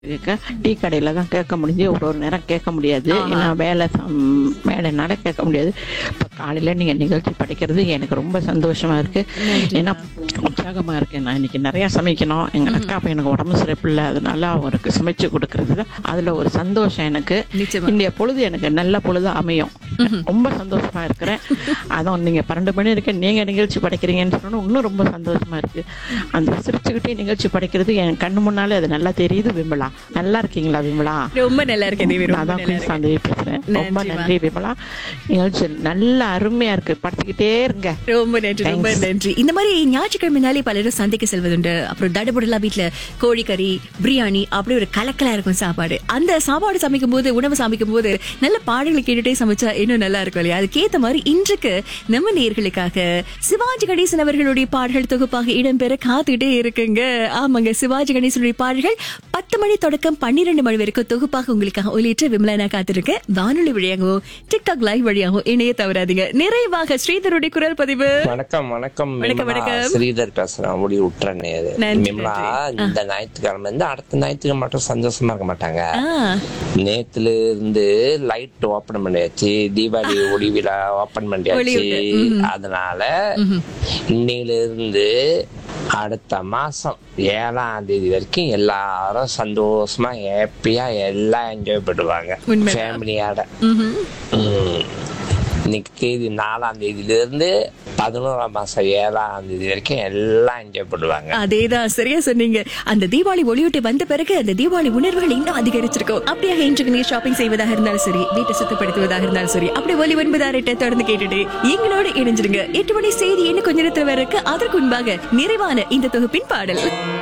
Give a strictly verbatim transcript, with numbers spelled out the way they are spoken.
கேட்க டீ கடையில தான் கேட்க முடிஞ்சு, ஒரு ஒரு நேரம் கேட்க முடியாது. ஏன்னா வேலை சம்- வேலைனால கேட்க முடியாது. இப்போ காலையில் நீங்கள் நிகழ்ச்சி படிக்கிறது எனக்கு ரொம்ப சந்தோஷமா இருக்கு. ஏன்னா உற்சாகமாக இருக்கு. நான் இன்னைக்கு நிறையா சமைக்கணும். எங்கள் அக்கா பையனுக்கு உடம்பு சிறப்பில்லை, அதனால அவருக்கு சமைச்சு கொடுக்கறது தான் அதில் ஒரு சந்தோஷம் எனக்கு. நிச்சயமா. இந்த பொழுது எனக்கு நல்ல பொழுது அமையும். ரொம்ப சந்தோஷமா இருக்கிறேன். அதுவும் நீங்க பன்னெண்டு மணி இருக்க நீங்க நிகழ்ச்சி படைக்கிறீங்கன்னு சொன்னா இன்னும் ரொம்ப சந்தோஷமா இருக்கு. அந்த சிரிச்சுக்கிட்டே நிகழ்ச்சி படைக்கிறது என் கண்ணு முன்னாலே அது நல்லா தெரியுது. விமலா, நல்லா இருக்கீங்களா விமலா? ரொம்ப நல்லா இருக்கேன் தேவி, ரொம்ப அதான் நல்லா இருக்கேன். சாந்தி பேசுறேன். ரொம்ப நன்றிமா. நன்றி விமலா. நிகழ்ச்சி நல்ல அருமையா இருக்கு, படுத்துக்கிட்டே இருங்க. ரொம்ப நன்றி, ரொம்ப Thanks. நன்றி. இந்த மாதிரி ஞாயிற்றுக்கிழமைனாலே பலரும் சந்தைக்கு செல்வதுண்டு. அப்புறம் தடபுடலா வீட்டுல கோழிக்கறி, பிரியாணி, அப்படி ஒரு கலக்கலா இருக்கும் சாப்பாடு. அந்த சாப்பாடு சமைக்கும் போது, உணவு சமைக்கும் போது நல்ல பாடல்களை கேட்டுட்டே சமைச்சா இன்னும் நல்லா இருக்கும் இல்லையா? அதுக்கேத்த மாதிரி இன்றைக்கு நம்ம நேயர்களுக்காக சிவாஜி கணேசன் அவர்களுடைய பாடல்கள் தொகுப்பாக இடம்பெற காத்துக்கிட்டே இருக்குங்க. ஆமாங்க, சிவாஜி கணேசனுடைய பாடல்கள் பத்து மணி தொடக்கம் பன்னிரண்டு மணி வரைக்கும் தொகுப்பாக உங்களுக்காக ஒலிட்டு விமலா நான் காத்திருக்கேன். வானொலி வழியாகவும் டிக்டாக் லைவ் வழியாகவும் இணைய தவறாதீங்க. நிறைவாக ஸ்ரீதருடைய குரல் பதிவு. வணக்கம் வணக்கம் வணக்கம், விமலா. வணக்கம். ஸ்ரீதர் பேசுறேன். முடி விட்டுறேன். நன்றி, விமலா, நன்றி. இந்த ஞாயிற்றுக்கிழமை இருந்து அடுத்த ஞாயிற்றுக்கிழமை மட்டும் சந்தோஷமா இருக்க மாட்டாங்க. ஆ, நேத்துல இருந்து லைட் ஓபன் பண்ணியாச்சு, தீபாவளி ஒளி விழா ஓபன் பண்ணியாச்சு. ஒளி விழா. அதனால இன்னையில இருந்து அடுத்த மாசம் ஏழாம் தேதி வரைக்கும் எல்லாரும் சந்தோஷமா ஹாப்பியா எல்லாம் என்ஜாய் பண்ணுவாங்க உண்மைதான். ஃபேமிலியோட. ம்ஹும். ம். இன்னைக்கு தேதி நாலாம் தேதியில இருந்து பதினோராம் மாசம் ஏழாம் தேதி வரைக்கும் எல்லாம் என்ஜாய் பண்ணுவாங்க. அதேதான், சரியா சொன்னீங்க. அந்த தீபாவளி ஒளியூட்டி வந்த பிறகு அந்த தீபாவளி உணர்வுகள் இன்னும் அதிகரிச்சிருக்கும். அப்படியாக இன்றைக்கு நீ ஷாப்பிங் செய்வதாக இருந்தாலும் சரி, வீட்டை சுத்தப்படுத்துவதாக இருந்தாலும் சரி, அப்படி ஒலி ஒன்பதாயிரத்தை தொடர்ந்து கேட்டுட்டு எங்களோட இணைஞ்சிருங்க. எட்டு மணி செய்தி என்ன கொஞ்ச நேரத்தில் வர இருக்கு. அதற்கு முன்பாக நிறைவான இந்த தொகுப்பின் பாடல்.